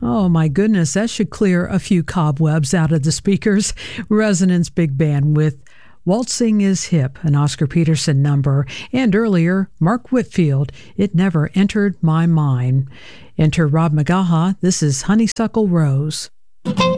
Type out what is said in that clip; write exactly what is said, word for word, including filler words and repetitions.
Oh my goodness, that should clear a few cobwebs out of the speakers. Resonance Big Band with Waltzing is Hip, an Oscar Peterson number, and earlier, Mark Whitfield, It Never Entered My Mind. Enter Rob McGaha, this is Honeysuckle Rose.